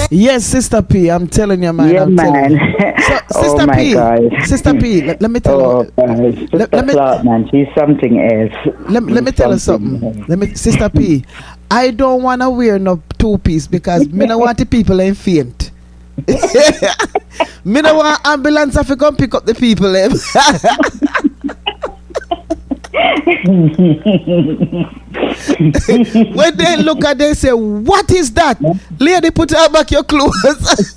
Yes, Sister P, I'm telling you, man. Yeah, man. So, Sister P, God. Sister P, let me tell you. Sister Clark, man, she's something else. Let me tell you something. Sister P, I don't want to wear no two-piece because me don't want the people ain't faint. Me don't want ambulance to come pick up the people. When they look at they say, what is that? Lady, put her back your clothes.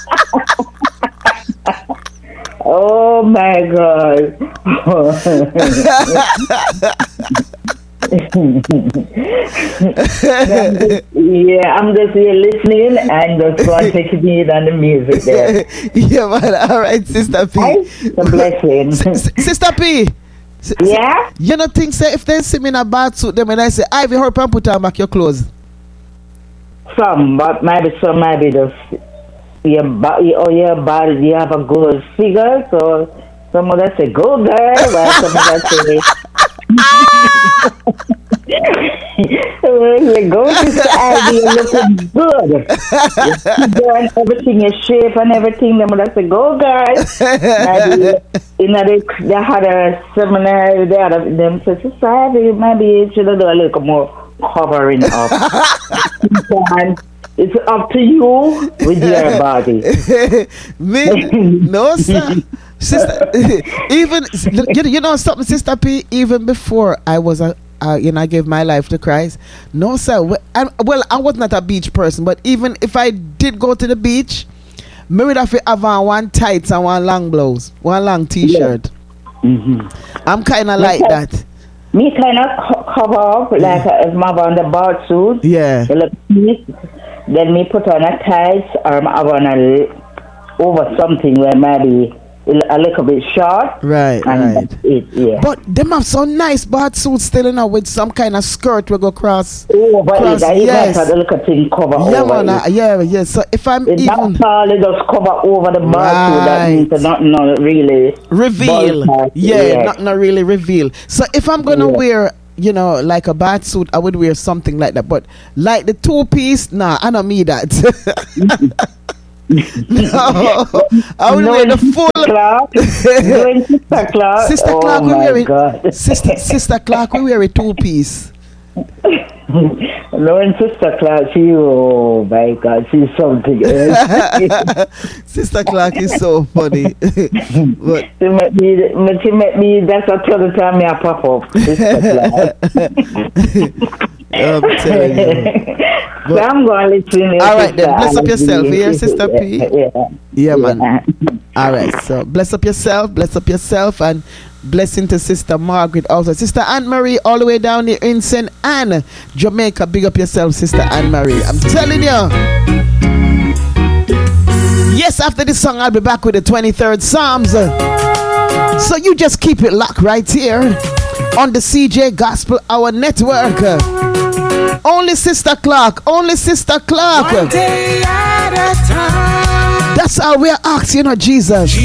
Oh my God. I'm just here listening and just want to take me on the music there. Yeah, man. All right, Sister P. The blessing. Sister P. Yeah? You know, think say if they see me in a bad suit, then when I say, Ivy, hurry up and put on back your clothes. Some, but maybe just your body, you have a good figure, so some of that say, go girl, while some of that say, you go to Ivy, you're looking good. You're and everything, your shape and everything, them of that say, go girl. Maybe, they had a seminar there, them say, society, maybe you should do a little more covering up. And it's up to you with your body. No, sir. Sister, even you know something, Sister P. Even before I was I gave my life to Christ. No, sir. I was not a beach person, but even if I did go to the beach, me would have to have on one tights and one long blouse, one long T-shirt. Yeah. Mm-hmm. I'm kind of like that. Me kind of cover up like if I'm on the board suit. Yeah. Then me put on a tights or I'm on over something where maybe a little bit short. Right, right. Yeah. But them have some nice board suits still with some kind of skirt we go cross. Oh, but cross, yes. A little thing cover yeah, over man, it. Yeah. So if I'm it's even... not all it just cover over the board suit. That means it's not really... Reveal. Yeah, not really reveal. So if I'm going to wear... like a bath suit, I would wear something like that. But like the two-piece, nah, I don't need that. No, I would wear the full. Sister Clark, we wear it. Sister Clark, we wear a two-piece. Knowing Sister Clark, oh my God, she's something else. Sister Clark is so funny. But she met me, that's the time I pop up. Sister Clark. I'm telling you. So I'm going to listen. All right, then. Bless up yourself here, Sister P. Yeah, man. All right, so bless up yourself, and blessing to Sister Margaret also. Sister Anne Marie, all the way down here in St. Anne, Jamaica. Big up yourself, Sister Anne Marie. I'm telling you. Yes, after this song, I'll be back with the 23rd Psalms. So you just keep it locked right here on the CJ Gospel Hour Network. Only Sister Clark. One day at a time. That's how we're asking, Jesus.